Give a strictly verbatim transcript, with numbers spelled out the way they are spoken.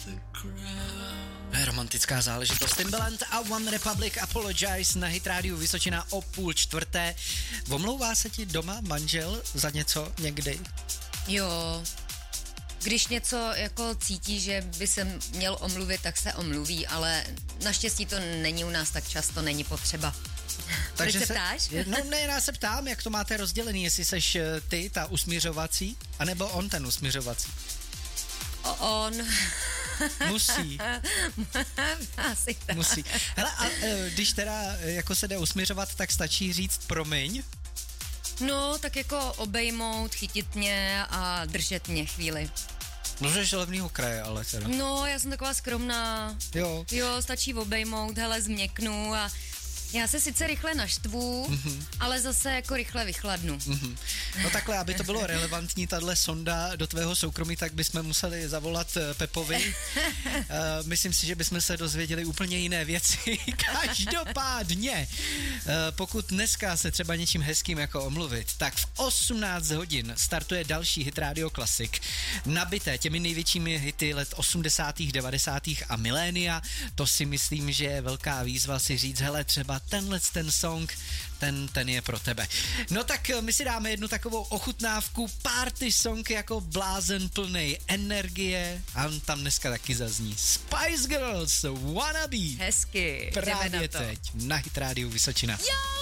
Romantická záležitost. Timbaland a One Republic Apologize na Hit Radio Vysočina o půl čtvrté. Omlouvá se ti doma manžel za něco někdy? Jo. Když něco jako cítí, že by se měl omluvit, tak se omluví, ale naštěstí to není u nás tak často, není potřeba. Takže se ptáš? No ne, já se ptám, jak to máte rozdělený, jestli seš ty ta usmiřovací, anebo on ten usmiřovací. O, on. Musí. Asi tak. Musí. Hele, a když teda jako se jde usmiřovat, tak stačí říct promiň? No, tak jako obejmout, chytit mě a držet mě chvíli. Můžeš levnýho kraje, ale teda. No, já jsem taková skromná. Jo. Jo, stačí obejmout, hele, změknu a já se sice rychle naštvu, mm-hmm. ale zase jako rychle vychladnu. Mm-hmm. No takhle, aby to bylo relevantní, tahle sonda do tvého soukromí, tak bychom museli zavolat Pepovi. uh, myslím si, že bychom se dozvěděli úplně jiné věci. Každopádně, uh, pokud dneska se třeba něčím hezkým jako omluvit, tak v osmnáct hodin startuje další Hit Radio Classic, nabité těmi největšími hity let osmdesátých, devadesátých a milénia. To si myslím, že je velká výzva si říct, hele, třeba tenhle ten song, ten, ten je pro tebe. No tak my si dáme jednu takovou ochutnávku, party song jako blázen plnej energie a on tam dneska taky zazní. Spice Girls, Wanna Be. Hezky. Právě teď na Hit Radio Vysočina. Jo!